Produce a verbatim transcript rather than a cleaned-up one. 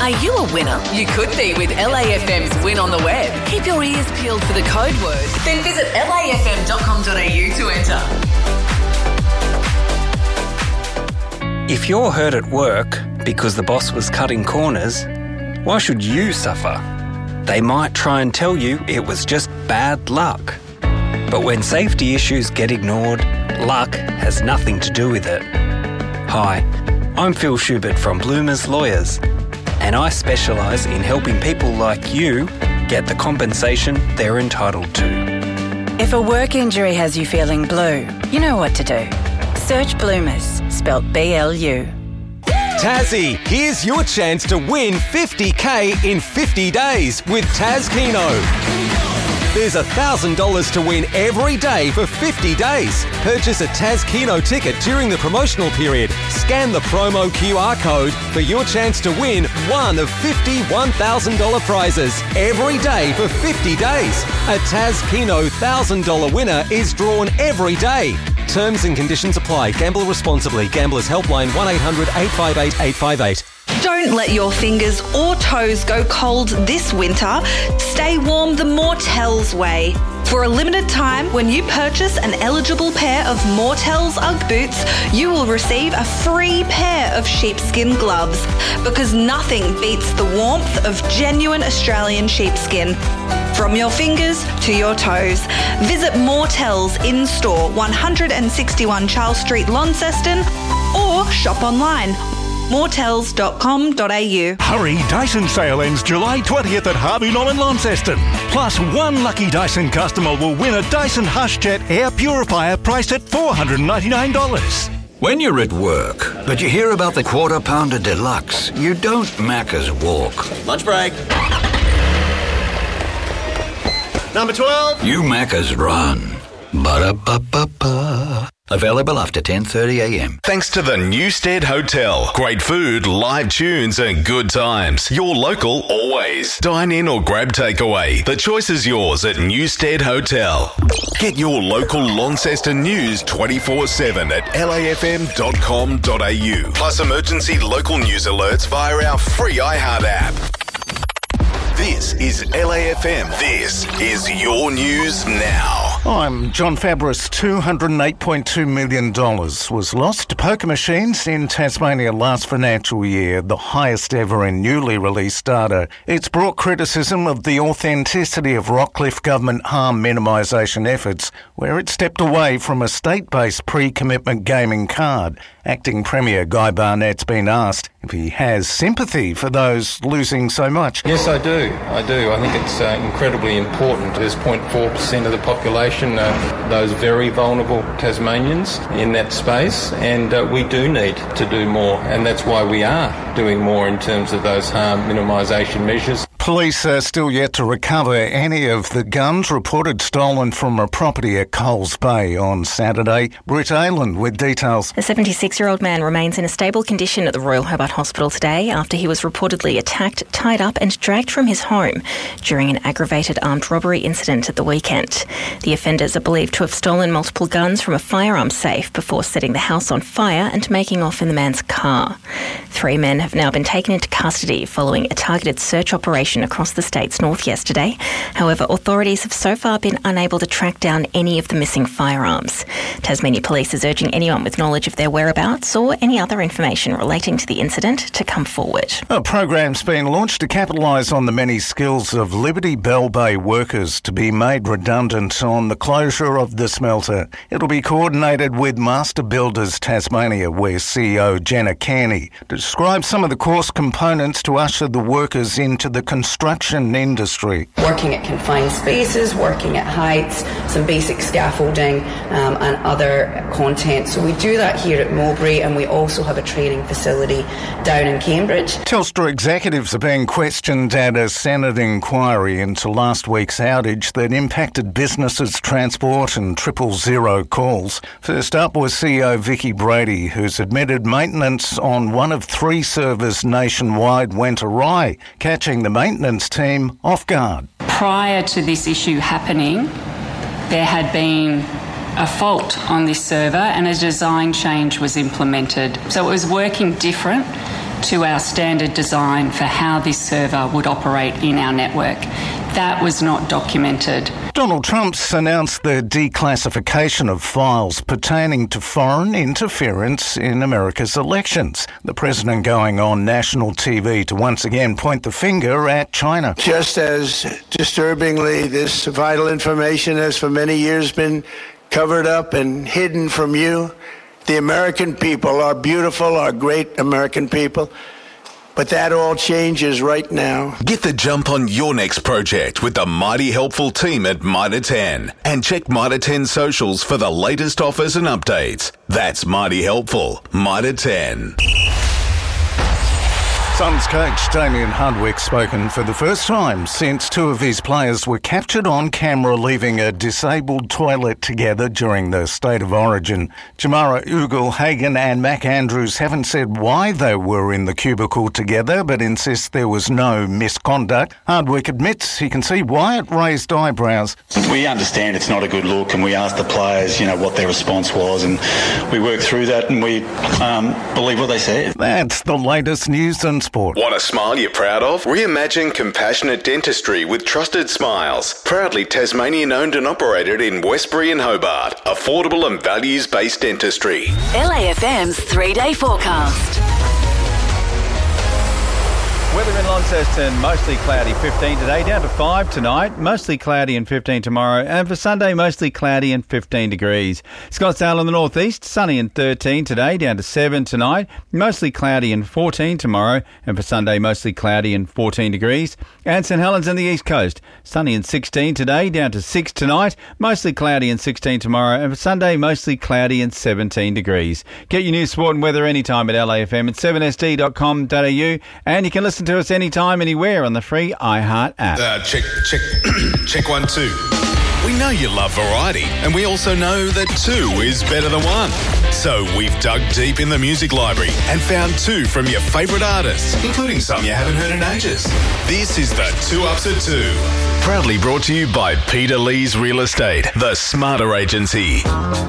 Are you a winner? You could be with L A F M's Win on the Web. Keep your ears peeled for the code word. Then visit L A F M dot com dot A U to enter. If you're hurt at work because the boss was cutting corners, why should you suffer? They might try and tell you it was just bad luck. But when safety issues get ignored, luck has nothing to do with it. Hi, I'm Phil Schubert from Bloomers Lawyers, and I specialise in helping people like you get the compensation they're entitled to. If a work injury has you feeling blue, you know what to do. Search Bloomers, spelt B L U. Tassie, here's your chance to win fifty K in fifty days with Tas Keno. There's one thousand dollars to win every day for fifty days. Purchase a Tas Keno ticket during the promotional period. Scan the promo Q R code for your chance to win one of fifty one thousand dollars prizes every day for fifty days. A Tas Keno one thousand dollars winner is drawn every day. Terms and conditions apply. Gamble responsibly. Gamblers Helpline one eight hundred eight five eight eight five eight. Don't let your fingers or toes go cold this winter. Stay warm the Mortels way. For a limited time, when you purchase an eligible pair of Mortels Ugg boots, you will receive a free pair of sheepskin gloves, because nothing beats the warmth of genuine Australian sheepskin. From your fingers to your toes. Visit Mortels in-store, one sixty-one Charles Street, Launceston, or shop online. mortels dot com dot A U. Hurry, Dyson sale ends July twentieth at Harvey Norman Launceston. Plus, one lucky Dyson customer will win a Dyson HushJet air purifier priced at four hundred ninety-nine dollars. When you're at work, but you hear about the Quarter Pounder Deluxe, you don't Macca's walk. Lunch break. Number twelve. You Macca's run. Ba-da-ba-ba-ba. Available after ten thirty a m. Thanks to the Newstead Hotel. Great food, live tunes and good times. Your local always. Dine in or grab takeaway. The choice is yours at Newstead Hotel. Get your local Launceston news twenty-four seven at L A F M dot com dot A U. Plus emergency local news alerts via our free iHeart app. This is L A F M. This is your news now. I'm John Fabris. two hundred eight point two million dollars was lost to poker machines in Tasmania last financial year, the highest ever in newly released data. It's brought criticism of the authenticity of Rockcliffe government harm minimisation efforts, where it stepped away from a state-based pre-commitment gaming card. Acting Premier Guy Barnett's been asked if he has sympathy for those losing so much. Yes, I do. I do. I think it's uh, incredibly important. There's zero point four percent of the population, uh, those very vulnerable Tasmanians in that space, and uh, we do need to do more, and that's why we are doing more in terms of those harm minimisation measures. Police are still yet to recover any of the guns reported stolen from a property at Coles Bay on Saturday. Britt Ayland with details. A seventy-six-year-old man remains in a stable condition at the Royal Hobart Hospital today after he was reportedly attacked, tied up and dragged from his home during an aggravated armed robbery incident at the weekend. The offenders are believed to have stolen multiple guns from a firearms safe before setting the house on fire and making off in the man's car. Three men have now been taken into custody following a targeted search operation across the state's north yesterday. However, authorities have so far been unable to track down any of the missing firearms. Tasmania Police is urging anyone with knowledge of their whereabouts or any other information relating to the incident to come forward. A program's been launched to capitalise on the many skills of Liberty Bell Bay workers to be made redundant on the closure of the smelter. It'll be coordinated with Master Builders Tasmania, where C E O Jenna Kearney describes some of the course components to usher the workers into the construction industry. Working at confined spaces, working at heights, some basic scaffolding um, and other content. So we do that here at Mowbray, and we also have a training facility down in Cambridge. Telstra executives are being questioned at a Senate inquiry into last week's outage that impacted businesses, transport and triple zero calls. First up was C E O Vicky Brady, who's admitted maintenance on one of three servers nationwide went awry, catching the maintenance team off guard. Prior to this issue happening, there had been a fault on this server and a design change was implemented. So it was working different to our standard design for how this server would operate in our network. That was not documented. Donald Trump's announced the declassification of files pertaining to foreign interference in America's elections. The president going on national T V to once again point the finger at China. Just as disturbingly, this vital information has for many years been covered up and hidden from you. The American people are beautiful, are great American people. But that all changes right now. Get the jump on your next project with the Mighty Helpful team at Mitre ten. And check Mitre ten socials for the latest offers and updates. That's Mighty Helpful, Mitre ten. Suns coach Damien Hardwick spoken for the first time since two of his players were captured on camera leaving a disabled toilet together during the State of Origin. Jamara Ugle-Hagan and Mac Andrews haven't said why they were in the cubicle together, but insist there was no misconduct. Hardwick admits he can see why it raised eyebrows. We understand it's not a good look, and we asked the players, you know, what their response was, and we worked through that, and we um, believe what they said. That's the latest news and sport. Want a smile you're proud of? Reimagine compassionate dentistry with Trusted Smiles. Proudly Tasmanian owned and operated in Westbury and Hobart. Affordable and values-based dentistry. L A F M's three-day forecast. Weather in Launceston, mostly cloudy, fifteen today, down to five tonight, mostly cloudy and fifteen tomorrow, and for Sunday, mostly cloudy and fifteen degrees. Scottsdale in the northeast, sunny and thirteen today, down to seven tonight, mostly cloudy and fourteen tomorrow, and for Sunday, mostly cloudy and fourteen degrees. And St Helens in the east coast, sunny and sixteen today, down to six tonight, mostly cloudy and sixteen tomorrow, and for Sunday, mostly cloudy and seventeen degrees. Get your news, sport and weather anytime at L A F M at seven S D dot com dot A U, and you can listen to us anytime, anywhere on the free iHeart app. Uh, check, check, check one, two. We know you love variety, and we also know that two is better than one. So we've dug deep in the music library and found two from your favourite artists, including some you haven't heard in ages. This is the Two Ups at Two. Proudly brought to you by Peter Lee's Real Estate, the smarter agency.